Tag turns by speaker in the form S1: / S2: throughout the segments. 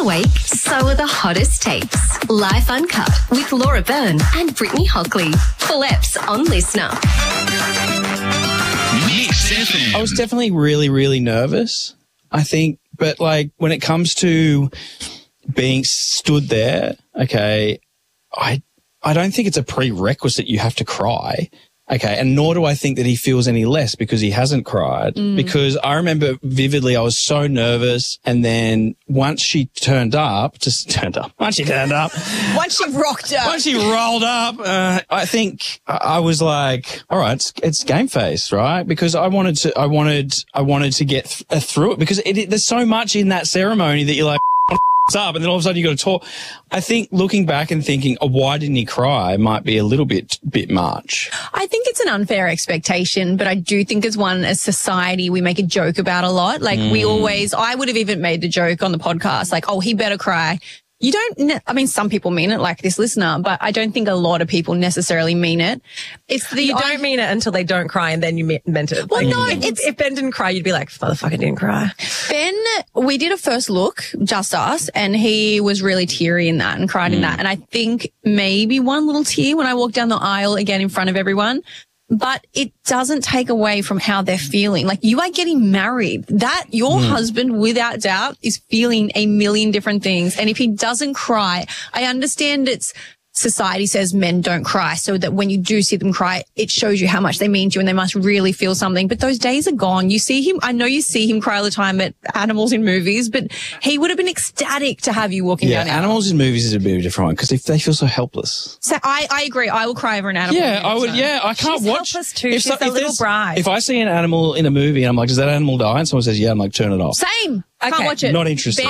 S1: awake, so are the hottest tapes. Life Uncut with Laura Byrne and Brittany Hockley. Full eps on Listener.
S2: Mix FM.
S3: I was definitely really, really nervous, I think. But, like, when it comes to being stood there, okay, I don't think it's a prerequisite you have to cry. Okay, and nor do I think that he feels any less because he hasn't cried. Because I remember vividly I was so nervous, and then once she rocked up,
S4: Once she
S3: rolled up, I think I was like, all right, it's game face, right? Because I wanted to get through it, because there's so much in that ceremony that you're like, up, and then all of a sudden you got to talk. I think looking back and thinking, oh, why didn't he cry, might be a little bit much.
S4: I think it's an unfair expectation, but I do think as society, we make a joke about a lot. Like I would have even made the joke on the podcast, like, oh, he better cry. You don't, I mean, some people mean it, like this listener, but I don't think a lot of people necessarily mean it.
S5: You don't mean it until they don't cry, and then you meant it.
S4: Well, no,
S5: if Ben didn't cry, you'd be like, motherfucker didn't cry.
S4: Ben, we did a first look, just us, and he was really teary in that and cried in that. And I think maybe one little tear when I walked down the aisle again in front of everyone. But it doesn't take away from how they're feeling. Like, you are getting married. That your husband, without doubt, is feeling a million different things. And if he doesn't cry, I understand society says men don't cry, so that when you do see them cry, it shows you how much they mean to you and they must really feel something. But those days are gone. You see him, I know you see him cry all the time at animals in movies, but he would have been ecstatic to have you walking down.
S3: Animals in movies is a bit of a different one, because if they feel so helpless.
S4: So I agree. I will cry over an animal.
S3: Yeah, I would. So. Yeah, I can't
S5: She's
S3: watch.
S5: Helpless too. She's a little bride.
S3: If I see an animal in a movie and I'm like, does that animal die? And someone says, yeah, I'm like, turn it off.
S4: Same. I can't watch it.
S3: Not interested.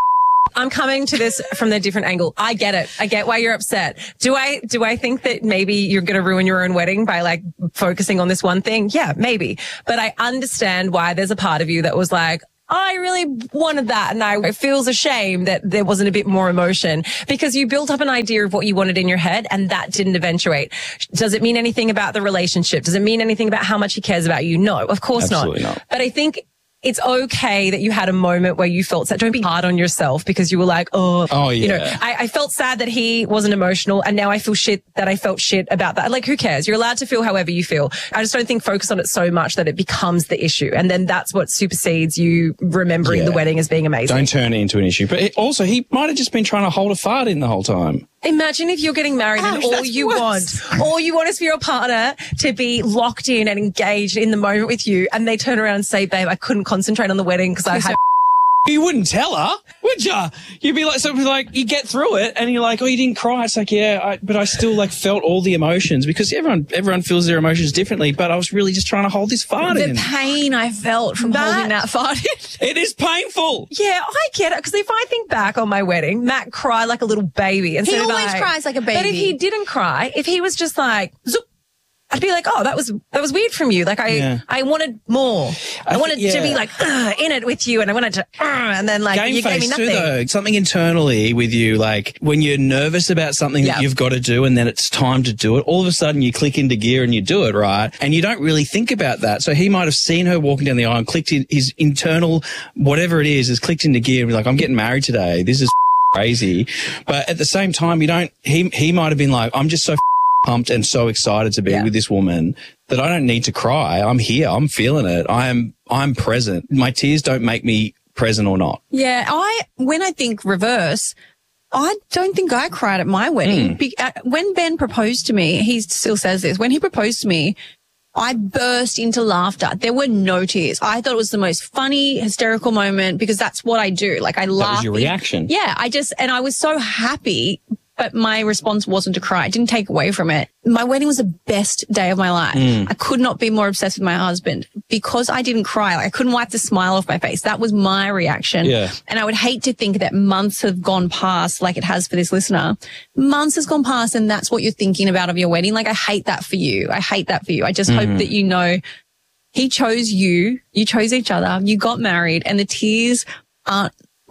S5: I'm coming to this from a different angle. I get it. I get why you're upset. Do I think that maybe you're going to ruin your own wedding by like focusing on this one thing? Yeah, maybe. But I understand why there's a part of you that was like, I really wanted that, and it feels a shame that there wasn't a bit more emotion, because you built up an idea of what you wanted in your head and that didn't eventuate. Does it mean anything about the relationship? Does it mean anything about how much he cares about you? No, of course
S3: Absolutely not.
S5: But I think it's okay that you had a moment where you felt sad. Don't be hard on yourself because you were like, oh yeah. You know, I felt sad that he wasn't emotional, and now I feel shit that I felt shit about that. Like, who cares? You're allowed to feel however you feel. I just don't think focus on it so much that it becomes the issue. And then that's what supersedes you remembering the wedding as being amazing.
S3: Don't turn it into an issue. But he might have just been trying to hold a fart in the whole time.
S5: Imagine if you're getting married and all you want is for your partner to be locked in and engaged in the moment with you, and they turn around and say, babe, I couldn't concentrate on the wedding because I had...
S3: You wouldn't tell her, would ya? You'd be like, something like, you get through it and you're like, oh, you didn't cry. It's like, yeah, but I still like felt all the emotions, because everyone feels their emotions differently, but I was really just trying to hold this fart in.
S4: The pain I felt from holding that fart in.
S3: It is painful.
S5: Yeah, I get it. Because if I think back on my wedding, Matt cried like a little baby.
S4: He always cries like a baby.
S5: But if he didn't cry, if he was just like, zoop, I'd be like, oh, that was weird from you. Like, I wanted more. I wanted to be like, in it with you, and I wanted to, and then like,
S3: game
S5: you gave me nothing.
S3: Too, though. Something internally with you, like when you're nervous about something that you've got to do and then it's time to do it, all of a sudden you click into gear and you do it, right? And you don't really think about that. So he might have seen her walking down the aisle and clicked in, his internal, whatever it is clicked into gear and be like, I'm getting married today. This is crazy. But at the same time, he might have been like, I'm just so pumped and so excited to be with this woman that I don't need to cry. I'm here. I'm feeling it. I'm present. My tears don't make me present or not.
S4: Yeah. When I think reverse, I don't think I cried at my wedding. When Ben proposed to me, he still says this, when he proposed to me, I burst into laughter. There were no tears. I thought it was the most funny, hysterical moment, because that's what I do. Like, I laugh.
S3: That was your reaction.
S4: Yeah. And I was so happy. But my response wasn't to cry. It didn't take away from it. My wedding was the best day of my life. I could not be more obsessed with my husband because I didn't cry. Like, I couldn't wipe the smile off my face. That was my reaction. Yeah. And I would hate to think that months have gone past, like it has for this listener. Months has gone past and that's what you're thinking about of your wedding. Like, I hate that for you. I hate that for you. I just hope that you know he chose you. You chose each other. You got married, and the tears aren't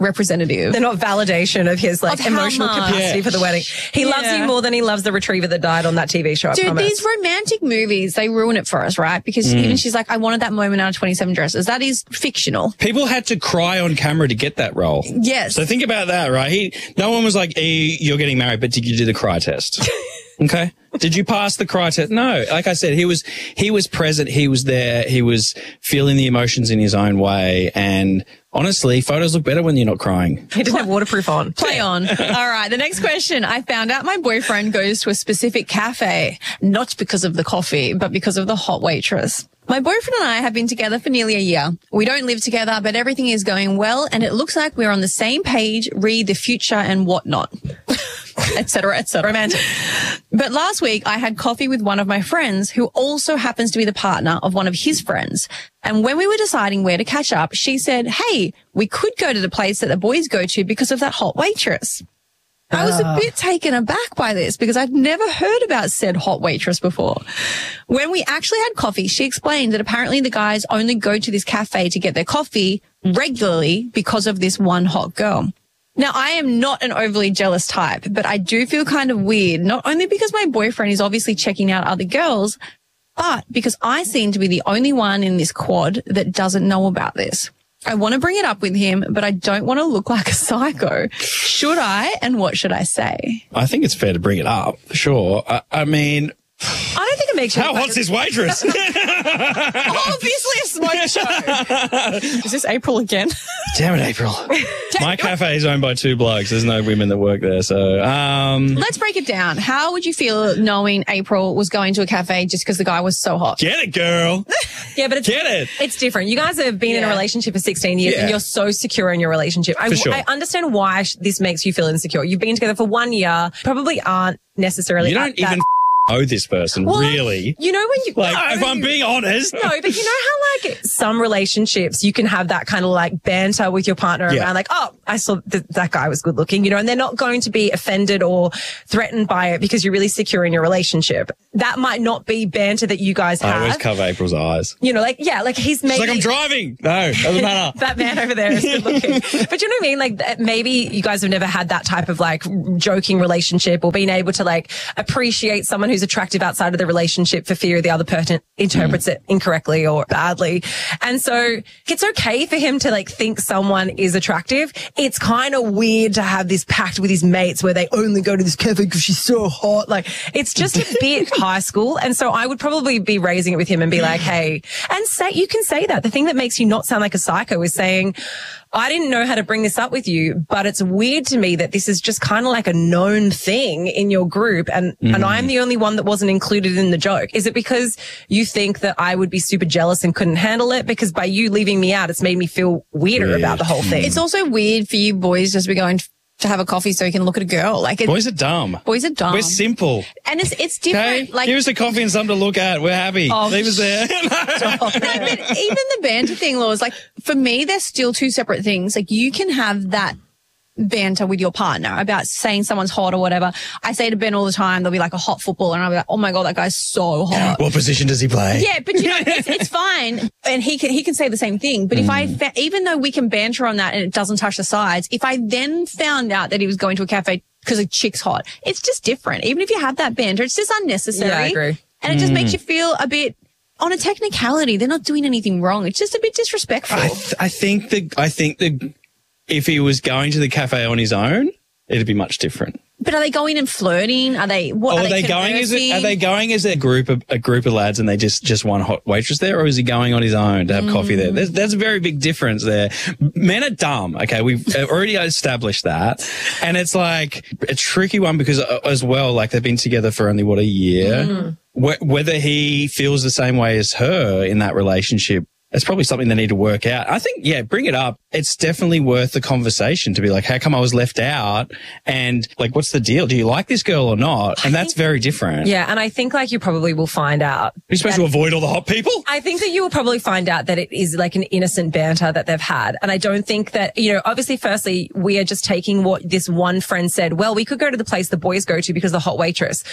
S4: representative.
S5: They're not validation of his like
S4: Of how
S5: emotional
S4: much.
S5: capacity for the wedding. He loves you more than he loves the retriever that died on that TV show. I
S4: Dude,
S5: promise.
S4: these romantic movies, they ruin it for us, right? Because even she's like, I wanted that moment out of 27 Dresses. That is fictional.
S3: People had to cry on camera to get that role.
S4: Yes.
S3: So think about that, right? No one was like, you're getting married, but did you do the cry test? Okay. Did you pass the cry test? No. Like I said, he was present. He was there. He was feeling the emotions in his own way. And honestly, photos look better when you're not crying.
S5: He didn't have waterproof on.
S4: Play on. All right. The next question. I found out my boyfriend goes to a specific cafe, not because of the coffee, but because of the hot waitress. My boyfriend and I have been together for nearly a year. We don't live together, but everything is going well, and it looks like we're on the same page, read the future and whatnot, etc., etc.
S5: Romantic.
S4: But last week, I had coffee with one of my friends who also happens to be the partner of one of his friends. And when we were deciding where to catch up, she said, hey, we could go to the place that the boys go to because of that hot waitress. I was a bit taken aback by this because I'd never heard about said hot waitress before. When we actually had coffee, she explained that apparently the guys only go to this cafe to get their coffee regularly because of this one hot girl. Now, I am not an overly jealous type, but I do feel kind of weird, not only because my boyfriend is obviously checking out other girls, but because I seem to be the only one in this quad that doesn't know about this. I want to bring it up with him, but I don't want to look like a psycho. Should I? And what should I say?
S3: I think it's fair to bring it up, for sure. I mean,
S5: I don't think it makes you
S3: how
S5: look like
S3: hot's this waitress?
S4: Obviously a smoke show. Is this April again?
S3: Damn it, April. My cafe is owned by two blokes. There's no women that work there. So,
S4: Let's break it down. How would you feel knowing April was going to a cafe just because the guy was so hot?
S3: get it, girl.
S5: Yeah, but
S3: Get it.
S5: It's different. You guys have been in a relationship for 16 years
S3: Yeah.
S5: and you're so secure in your relationship.
S3: For sure.
S5: I understand why this makes you feel insecure. You've been together for 1 year, probably aren't necessarily.
S3: You don't
S5: at that-
S3: even know this person,
S5: Well,
S3: really.
S5: You know when you
S3: Like,
S5: no,
S3: if I'm being honest.
S5: No, but you know how like some relationships you can have that kind of like banter with your partner
S3: Yeah.
S5: around like, oh, I saw that guy was good looking, you know, and they're not going to be offended or threatened by it because you're really secure in your relationship. That might not be banter that you guys
S3: I always
S5: have.
S3: cover April's eyes.
S5: You know, like, yeah, like he's maybe.
S3: She's like, I'm driving. No, doesn't matter.
S5: That man over there is good looking. But you know what I mean? Like maybe you guys have never had that type of like joking relationship or being able to like appreciate someone who's attractive outside of the relationship for fear the other person interprets it incorrectly or badly. And so it's okay for him to like think someone is attractive. It's kind of weird to have this pact with his mates where they only go to this cafe because she's so hot. Like it's just a bit high school. And so I would probably be raising it with him and be like, hey, and say, you can say that. The thing that makes you not sound like a psycho is saying, I didn't know how to bring this up with you, but it's weird to me that this is just kind of like a known thing in your group. And I'm the only one that wasn't included in the joke. Is it because you think that I would be super jealous and couldn't handle it? Because by you leaving me out, it's made me feel weirder about the whole thing.
S4: It's also weird for you boys just be going to have a coffee so you can look at a girl. Like
S3: Boys are dumb.
S4: boys are dumb.
S3: We're simple.
S4: And it's different.
S3: Okay?
S4: Like
S3: Give us a coffee and something to look at. We're happy.
S4: Oh,
S3: Leave us there.
S4: No, but even the banter thing, Laws, like for me, they're still two separate things. Like you can have that banter with your partner about saying someone's hot or whatever. I say to Ben all the time, there'll be like a hot footballer and I'll be like, oh my God, that guy's so hot.
S3: What position does he play?
S4: Yeah, but you know, it's fine. And he can say the same thing. But if even though we can banter on that and it doesn't touch the sides, if I then found out that he was going to a cafe because a chick's hot, it's just different. Even if you have that banter, it's just unnecessary.
S5: Yeah, I agree.
S4: And it just makes you feel a bit on a technicality. They're not doing anything wrong. It's just a bit disrespectful.
S3: I think that if he was going to the cafe on his own, it'd be much different.
S4: But are they going and flirting? Are they what?
S3: Or
S4: are they
S3: going as
S4: conversing?
S3: are they going as a group of lads and they just one hot waitress there, or is he going on his own to have coffee there? There's a very big difference there. Men are dumb. Okay, we've already established that, and it's like a tricky one because as well, like they've been together for only a year. Whether he feels the same way as her in that relationship. It's probably something they need to work out. I think, yeah, bring it up. It's definitely worth the conversation to be like, how come I was left out? And like, what's the deal? Do you like this girl or not? And that's very different.
S5: Yeah. And I think like you probably will find out.
S3: You're supposed to avoid all the hot people?
S5: I think that you will probably find out that it is like an innocent banter that they've had. And I don't think that, you know, obviously, firstly, we are just taking what this one friend said. Well, we could go to the place the boys go to because of the hot waitress.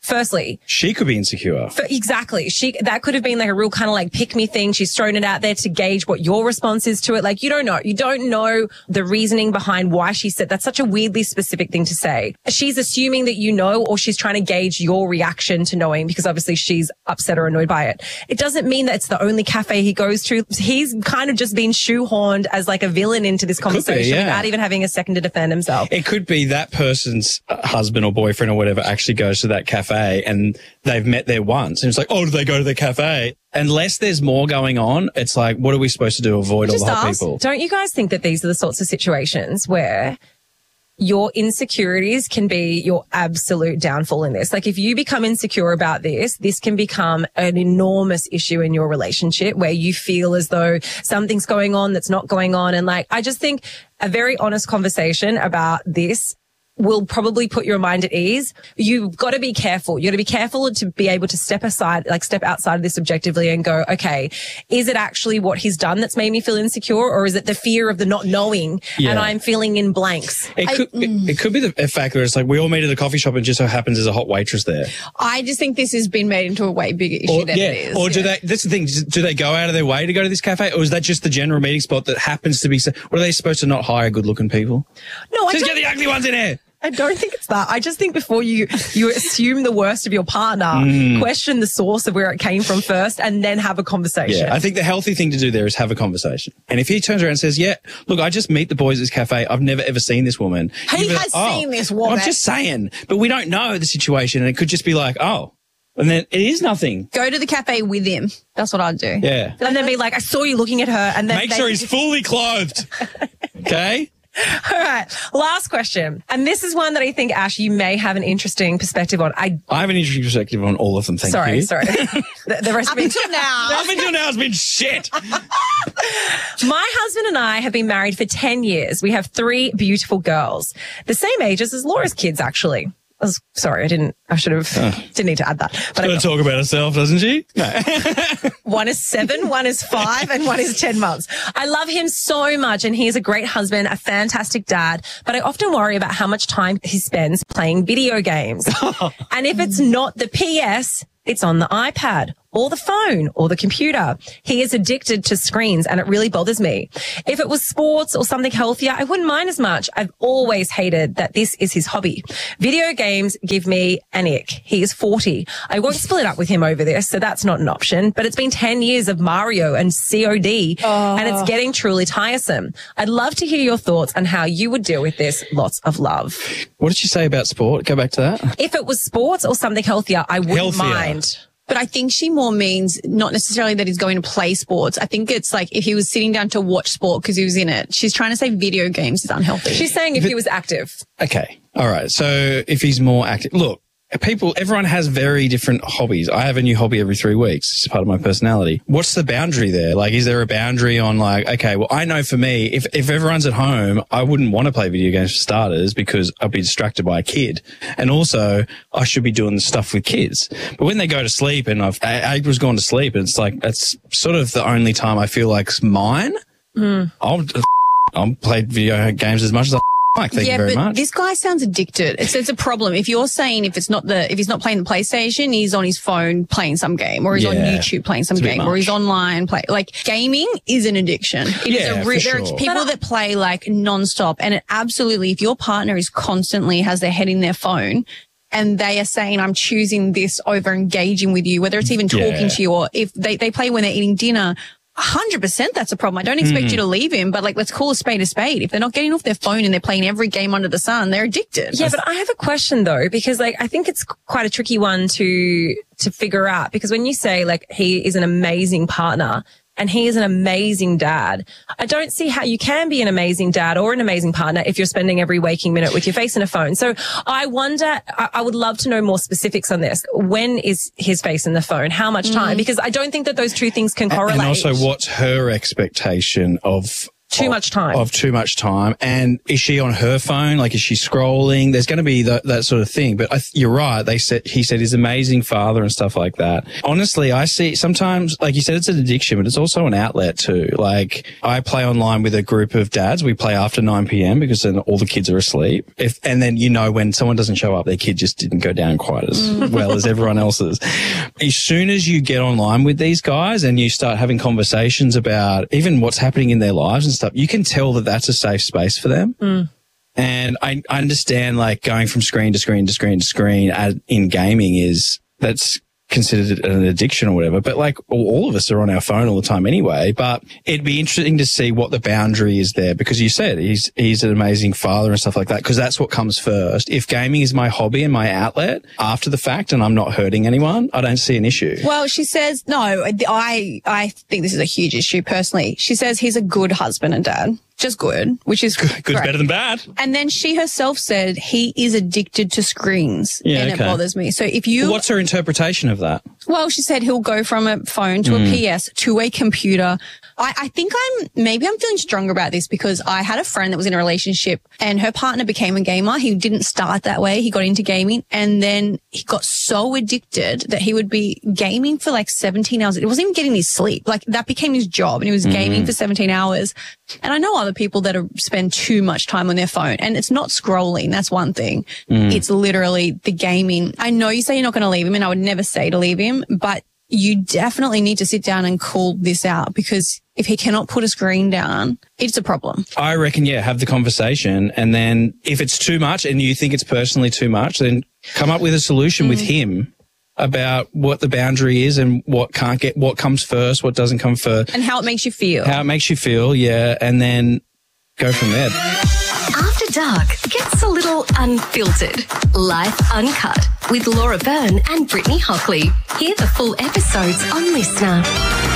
S5: Firstly,
S3: she could be insecure.
S5: Exactly. That could have been like a real kind of like pick me thing. She's thrown it out there to gauge what your response is to it. Like, you don't know. You don't know the reasoning behind why she said that's such a weirdly specific thing to say. She's assuming that you know, or she's trying to gauge your reaction to knowing, because obviously she's upset or annoyed by it. It doesn't mean that it's the only cafe he goes to. He's kind of just been shoehorned as like a villain into this conversation without even having a second to defend himself.
S3: It could be that person's husband or boyfriend or whatever actually goes to that cafe and they've met there once. And it's like, oh, do they go to the cafe? Unless there's more going on, it's like, what are we supposed to do? Avoid all the hot people.
S5: Don't you guys think that these are the sorts of situations where your insecurities can be your absolute downfall in this? Like, if you become insecure about this can become an enormous issue in your relationship where you feel as though something's going on that's not going on. And like, I just think a very honest conversation about this will probably put your mind at ease. You've got to be careful. You got to be careful to be able to step outside of this objectively and go, okay, is it actually what he's done that's made me feel insecure, or is it the fear of the not knowing and I'm feeling in blanks?
S3: It could be the fact that it's like we all meet at a coffee shop and just so happens there's a hot waitress there.
S4: I just think this has been made into a way bigger issue than it is.
S3: Or that's the thing. Do they go out of their way to go to this cafe, or is that just the general meeting spot that happens to be? What, are they supposed to not hire good looking people?
S5: No,
S3: just get the ugly ones in here.
S5: I don't think it's that. I just think before you assume the worst of your partner, question the source of where it came from first, and then have a conversation.
S3: Yeah, I think the healthy thing to do there is have a conversation. And if he turns around and says, yeah, look, I just meet the boys at this cafe. I've never ever seen this woman.
S4: He has seen this woman.
S3: I'm just saying. But we don't know the situation, and it could just be like, oh. And then it is nothing.
S4: Go to the cafe with him. That's what I'd do.
S3: Yeah.
S5: And then be like, I saw you looking at her. And then
S3: make sure he's fully clothed. Okay?
S5: All right. Last question. And this is one that I think, Ash, you may have an interesting perspective on. I have
S3: an interesting perspective on all of them. Thank you.
S5: Sorry. The rest
S4: Up until now.
S3: Up until now has been shit.
S5: My husband and I have been married for 10 years. We have 3 beautiful girls. The same ages as Laura's kids, actually. Sorry, didn't need to add that.
S3: But she's talk about herself, doesn't she? No.
S5: One is 7, one is 5, and one is 10 months. I love him so much, and he is a great husband, a fantastic dad, but I often worry about how much time he spends playing video games. And if it's not the PS, it's on the iPad or the phone or the computer. He is addicted to screens, and it really bothers me. If it was sports or something healthier, I wouldn't mind as much. I've always hated that this is his hobby. Video games give me an ick. He is 40. I won't split up with him over this, so that's not an option. But it's been 10 years of Mario and COD, and it's getting truly tiresome. I'd love to hear your thoughts on how you would deal with this. Lots of love.
S3: What did you say about sport? Go back to that.
S5: If it was sports or something healthier, I wouldn't mind.
S4: But I think she more means not necessarily that he's going to play sports. I think it's like if he was sitting down to watch sport because he was in it. She's trying to say video games is unhealthy.
S5: She's saying if he was active.
S3: Okay. All right. So if he's more active, look, everyone has very different hobbies. I have a new hobby every 3 weeks. It's part of my personality. What's the boundary there? Like, is there a boundary on like, okay, well, I know for me, if everyone's at home, I wouldn't want to play video games for starters because I'd be distracted by a kid. And also I should be doing the stuff with kids. But when they go to sleep and April's gone to sleep, and it's like, that's sort of the only time I feel like it's mine. I'll play video games as much as I thank you very much.
S4: This guy sounds addicted. It's a problem. If you're saying if he's not playing the PlayStation, he's on his phone playing some game, or he's on YouTube playing some game, or he's online play. Like, gaming is an addiction. There are people that play like nonstop, and it absolutely, if your partner is constantly has their head in their phone and they are saying, I'm choosing this over engaging with you, whether it's even talking to you, or if they play when they're eating dinner, 100% that's a problem. I don't expect you to leave him, but like, let's call a spade a spade. If they're not getting off their phone and they're playing every game under the sun, they're addicted.
S5: Yeah, but I have a question though, because like, I think it's quite a tricky one to figure out, because when you say like he is an amazing partner and he is an amazing dad, I don't see how you can be an amazing dad or an amazing partner if you're spending every waking minute with your face in a phone. So I wonder, I would love to know more specifics on this. When is his face in the phone? How much time? Because I don't think that those two things can correlate.
S3: And also, what's her expectation of
S5: too much time.
S3: Of too much time. And is she on her phone? Like, is she scrolling? There's going to be that sort of thing. But you're right. He said he's an amazing father and stuff like that. Honestly, I see sometimes, like you said, it's an addiction, but it's also an outlet too. Like, I play online with a group of dads. We play after 9 p.m. because then all the kids are asleep. And then, when someone doesn't show up, their kid just didn't go down quite as well as everyone else's. As soon as you get online with these guys and you start having conversations about even what's happening in their lives and stuff, you can tell that that's a safe space for them. And I understand, like, going from screen to screen to screen to screen in gaming that's considered an addiction or whatever. But, like, all of us are on our phone all the time anyway. But it'd be interesting to see what the boundary is there, because you said he's an amazing father and stuff like that, because that's what comes first. If gaming is my hobby and my outlet after the fact and I'm not hurting anyone, I don't see an issue.
S4: Well, she says, no, I think this is a huge issue personally. She says he's a good husband and dad. Just good, which is
S3: good's
S4: great.
S3: Better than bad.
S4: And then she herself said he is addicted to screens, and it bothers me. So if you,
S3: what's her interpretation of that?
S4: Well, she said he'll go from a phone to a PS to a computer. I think I'm feeling stronger about this because I had a friend that was in a relationship and her partner became a gamer. He didn't start that way. He got into gaming and then he got so addicted that he would be gaming for like 17 hours. It wasn't even getting his sleep. Like, that became his job, and he was gaming for 17 hours. And I know other people that spend too much time on their phone, and it's not scrolling. That's one thing. It's literally the gaming. I know you say you're not going to leave him, and I would never say to leave him, but you definitely need to sit down and call this out, because if he cannot put a screen down, it's a problem.
S3: I reckon, have the conversation. And then if it's too much and you think it's personally too much, then come up with a solution with him about what the boundary is and what comes first, what doesn't come first.
S4: And how it makes you feel.
S3: And then go from there.
S1: After Dark gets a little unfiltered. Life Uncut with Laura Byrne and Brittany Hockley. Hear the full episodes on Listener.